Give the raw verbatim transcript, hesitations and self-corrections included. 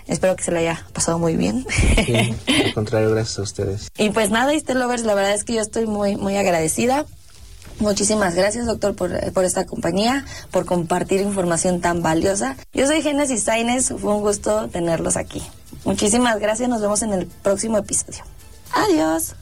Espero que se le haya pasado muy bien. Sí, al contrario, gracias a ustedes. Y pues nada, Iste Lovers, la verdad es que yo estoy muy, muy agradecida. Muchísimas gracias, doctor, por, por esta compañía, por compartir información tan valiosa. Yo soy Génesis Sainz, fue un gusto tenerlos aquí. Muchísimas gracias, nos vemos en el próximo episodio. Adiós.